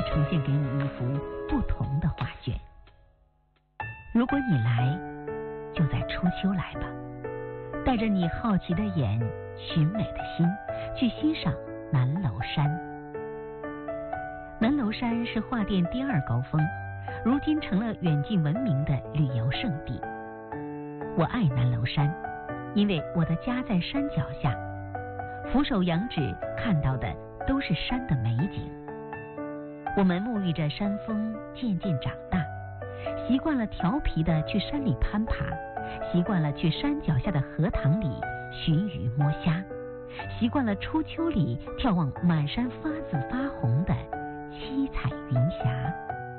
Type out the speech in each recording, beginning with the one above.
呈现给你一幅不同的画卷。如果你来，就在初秋来吧，带着你好奇的眼、寻美的心，去欣赏南楼山。南楼山是画殿第二高峰，如今成了远近闻名的旅游胜地。我爱南楼山，因为我的家在山脚下，俯首仰指看到的都是山的美景。我们沐浴着山风渐渐长大，习惯了调皮的去山里攀爬，习惯了去山脚下的荷塘里寻鱼摸虾，习惯了初秋里眺望满山发紫发红的七彩云霞。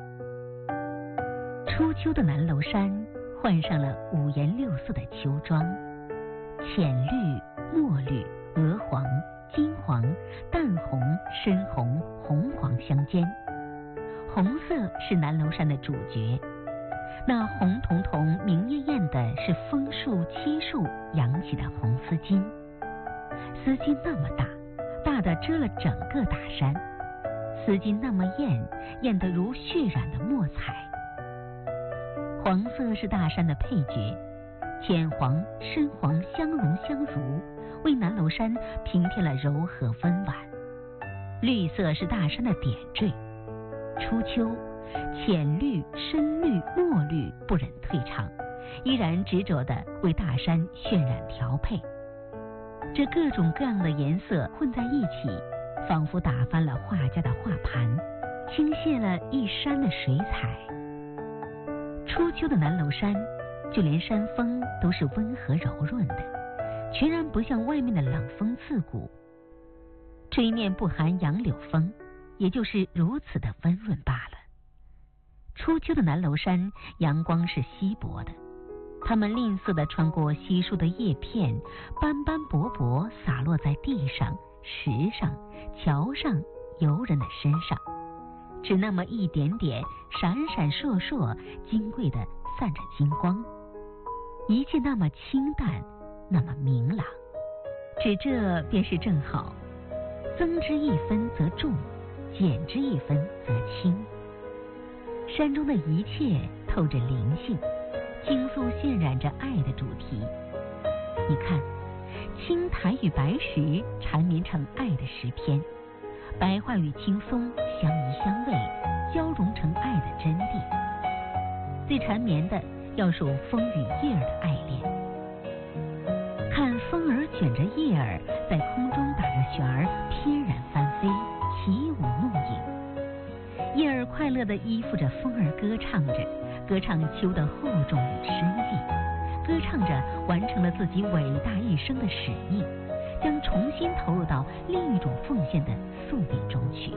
初秋的南楼山换上了五颜六色的秋装，浅绿、墨绿、鹅黄、金黄、淡红、深红、红黄相间。红色是南楼山的主角，那红彤彤明艳艳的是枫树漆树扬起的红丝巾，丝巾那么大，大的遮了整个大山，丝巾那么艳，艳得如血染的墨彩。黄色是大山的配角，浅黄、深黄相融相如，为南楼山平添了柔和温婉。绿色是大山的点缀，初秋，浅绿、深绿、墨绿不忍退场，依然执着地为大山渲染调配。这各种各样的颜色混在一起，仿佛打翻了画家的画盘，倾泻了一山的水彩。初秋的南楼山，就连山风都是温和柔润的，全然不像外面的冷风刺骨。吹面不含杨柳风，也就是如此的温润罢了。初秋的南楼山，阳光是稀薄的，它们吝啬地穿过稀疏的叶片，斑斑驳驳洒落在地上、石上、桥上、游人的身上，只那么一点点，闪闪烁烁，金贵地散着金光，一切那么清淡，那么明朗。只这便是正好，增之一分则重，减之一分则轻。山中的一切透着灵性，倾诉渲染着爱的主题。你看，青苔与白石缠绵成爱的诗篇，白桦与青松相依相偎，交融成爱的真谛。最缠绵的要数风与叶儿的爱恋。看风儿卷着叶儿在空中打着旋儿，翩然翻飞，起舞弄影。叶儿快乐地依附着风儿歌唱着，歌唱秋的厚重与深意，歌唱着完成了自己伟大一生的使命，将重新投入到另一种奉献的宿命中去。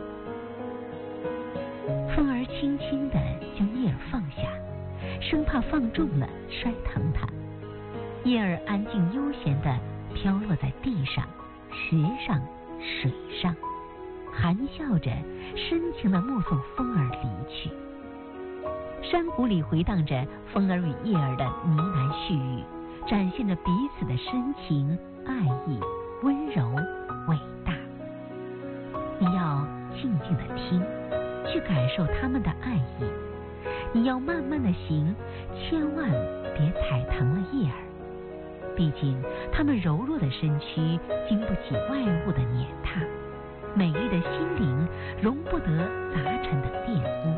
风儿轻轻地将叶儿放下，生怕放重了摔疼它。叶儿安静悠闲地飘落在地上、石上、水上，含笑着深情地目送风儿离去。山谷里回荡着风儿与叶儿的呢喃絮语，展现着彼此的深情、爱意、温柔、伟大。你要静静地听，去感受他们的爱意。你要慢慢地行，千万别踩疼了叶儿。毕竟他们柔弱的身躯经不起外物的碾踏，美丽的心灵容不得杂陈的玷污。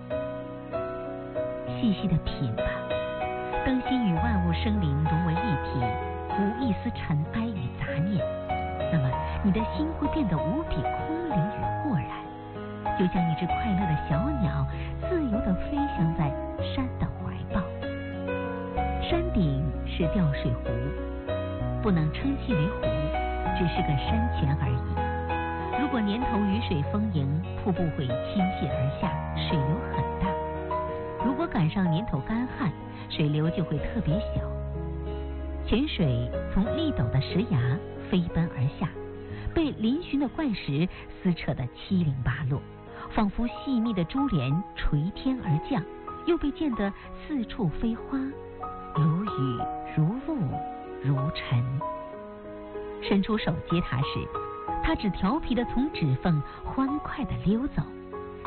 细细的品吧，当心与万物生灵融为一体，无一丝尘埃与杂念，那么你的心会变得无比空灵与豁然，就像一只快乐的小鸟，自由地飞翔在山的怀抱。山顶是吊水湖，不能称其为湖，只是个山泉而已。如果年头雨水丰盈，瀑布会倾泻而下，水流很大；如果赶上年头干旱，水流就会特别小。泉水从立陡的石崖飞奔而下，被嶙峋的怪石撕扯得七零八落，仿佛细密的珠帘垂天而降，又被溅得四处飞花，如雨如雾如尘。伸出手接它时，它只调皮地从指缝欢快地溜走，